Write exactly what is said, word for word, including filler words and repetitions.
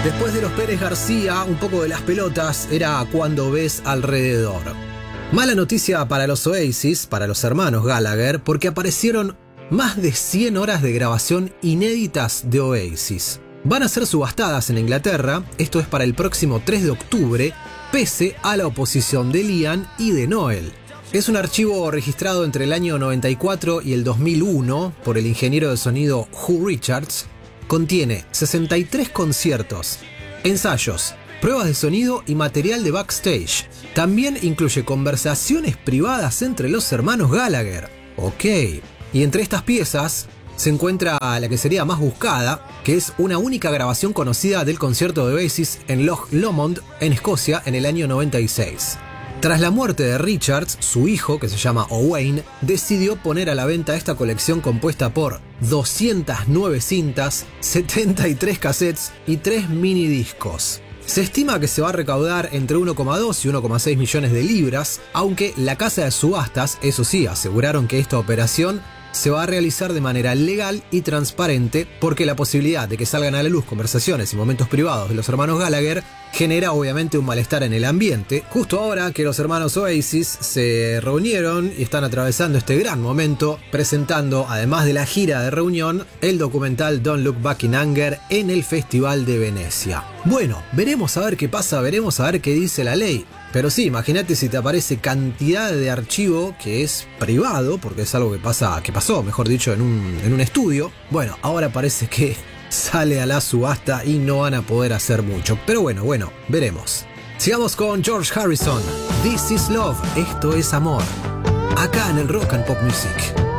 Después de los Pérez García, un poco de las pelotas era Cuando ves alrededor. Mala noticia para los Oasis, para los hermanos Gallagher, porque aparecieron más de cien horas de grabación inéditas de Oasis. Van a ser subastadas en Inglaterra, esto es para el próximo tres de octubre, pese a la oposición de Liam y de Noel. Es un archivo registrado entre el año noventa y cuatro y el dos mil uno por el ingeniero de sonido Hugh Richards. Contiene sesenta y tres conciertos, ensayos, pruebas de sonido y material de backstage. También incluye conversaciones privadas entre los hermanos Gallagher. Ok. Y entre estas piezas se encuentra la que sería más buscada, que es una única grabación conocida del concierto de Oasis en Loch Lomond, en Escocia, en el año noventa y seis. Tras la muerte de Richards, su hijo, que se llama Owain, decidió poner a la venta esta colección compuesta por doscientas nueve cintas, setenta y tres cassettes y tres mini discos. Se estima que se va a recaudar entre uno coma dos y uno coma seis millones de libras, aunque la casa de subastas, eso sí, aseguraron que esta operación se va a realizar de manera legal y transparente, porque la posibilidad de que salgan a la luz conversaciones y momentos privados de los hermanos Gallagher genera obviamente un malestar en el ambiente, justo ahora que los hermanos Oasis se reunieron y están atravesando este gran momento, presentando, además de la gira de reunión, el documental Don't Look Back in Anger en el Festival de Venecia. Bueno, veremos a ver qué pasa, veremos a ver qué dice la ley. Pero sí, imagínate si te aparece cantidad de archivo que es privado, porque es algo que pasa, que pasó, mejor dicho, en un, en un estudio. Bueno, ahora parece que sale a la subasta y no van a poder hacer mucho. Pero bueno, bueno, veremos. Sigamos con George Harrison. This is Love, esto es amor. Acá en el Rock and Pop Music.